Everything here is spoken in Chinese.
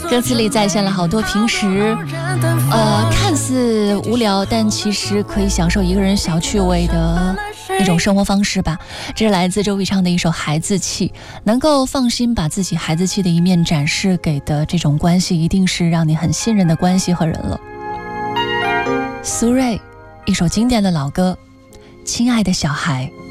歌词里再现了好多平时看似无聊，但其实可以享受一个人小趣味的一种生活方式吧。这是来自周笔畅的一首《孩子气》，能够放心把自己孩子气的一面展示给的这种关系，一定是让你很信任的关系和人了。苏芮一首经典的老歌《亲爱的小孩》。